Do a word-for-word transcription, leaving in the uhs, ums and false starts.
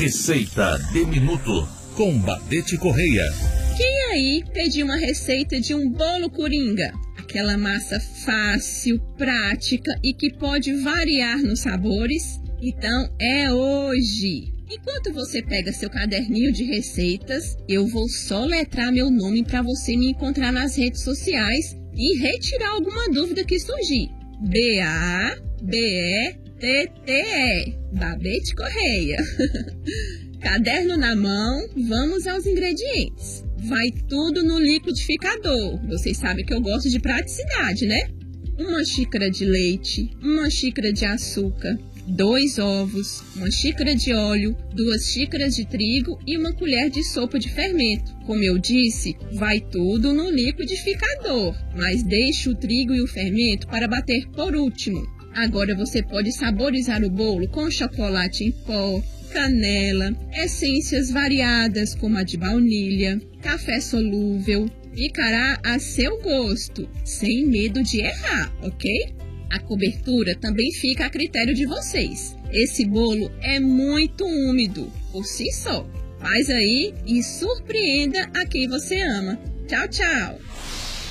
Receita de Minuto com Babete Correia. Quem aí pediu uma receita de um bolo coringa? Aquela massa fácil, prática e que pode variar nos sabores? Então é hoje! Enquanto você pega seu caderninho de receitas, eu vou soletrar meu nome para você me encontrar nas redes sociais e retirar alguma dúvida que surgir. B A B E T T E, Babete Correia. Caderno na mão, vamos aos ingredientes. Vai tudo no liquidificador. Vocês sabem que eu gosto de praticidade, né? Uma xícara de leite, uma xícara de açúcar, dois ovos, uma xícara de óleo, duas xícaras de trigo e uma colher de sopa de fermento. Como eu disse, vai tudo no liquidificador, mas deixe o trigo e o fermento para bater por último. Agora você pode saborizar o bolo com chocolate em pó, canela, essências variadas como a de baunilha, café solúvel. Ficará a seu gosto, sem medo de errar, ok? A cobertura também fica a critério de vocês. Esse bolo é muito úmido por si só. Faz aí e surpreenda a quem você ama. Tchau, tchau!